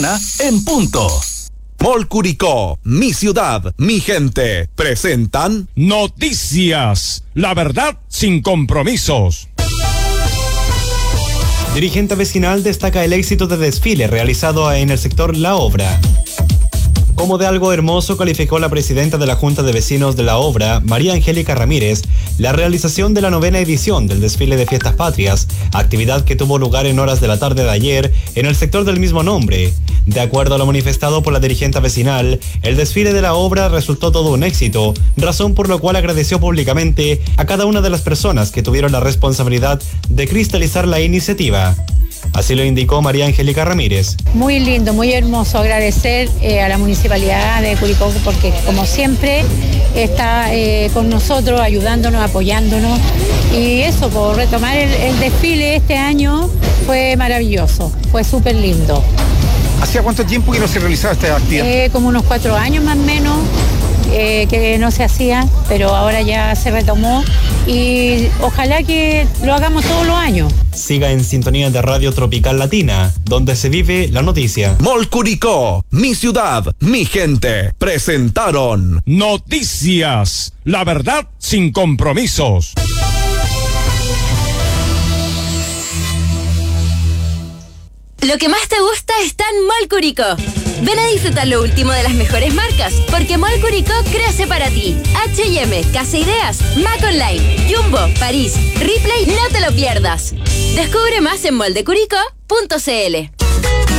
en punto. Mall Curicó, mi ciudad, mi gente, presentan Noticias, la verdad sin compromisos. Dirigente vecinal destaca el éxito de desfile realizado en el sector La Obra. Como de algo hermoso calificó la presidenta de la Junta de Vecinos de La Obra, María Angélica Ramírez, la realización de la 9ª edición del desfile de Fiestas Patrias, actividad que tuvo lugar en horas de la tarde de ayer en el sector del mismo nombre. De acuerdo a lo manifestado por la dirigente vecinal, el desfile de La Obra resultó todo un éxito, razón por lo cual agradeció públicamente a cada una de las personas que tuvieron la responsabilidad de cristalizar la iniciativa. Así lo indicó María Angélica Ramírez. Muy lindo, muy hermoso. Agradecer a la Municipalidad de Curicó porque, como siempre, está con nosotros, ayudándonos, apoyándonos. Y eso, por retomar el desfile este año, fue maravilloso, fue súper lindo. ¿Hacía cuánto tiempo que no se realizaba esta actividad? Como unos 4 años más o menos. Que no se hacía, pero ahora ya se retomó y ojalá que lo hagamos todos los años. Siga en sintonía de Radio Tropical Latina, donde se vive la noticia. Mall Curicó, mi ciudad, mi gente, presentaron Noticias, la verdad sin compromisos. Lo que más te gusta está en Mall Curicó. Ven a disfrutar lo último de las mejores marcas, porque Mall Curicó crece para ti. H&M, Casa Ideas, Mac Online, Jumbo, París, Ripley, no te lo pierdas. Descubre más en moldecuricó.cl.